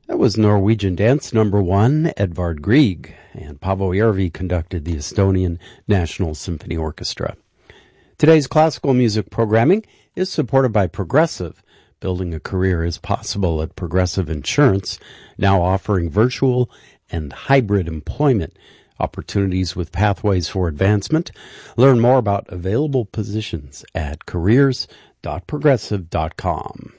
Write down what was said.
That was Norwegian Dance number 1, Edvard Grieg, and Paavo Järvi conducted the Estonian National Symphony Orchestra. Today's classical music programming is supported by Progressive. Building a career is possible at Progressive Insurance, now offering virtual and hybrid employment opportunities with pathways for advancement. Learn more about available positions at careers.progressive.com.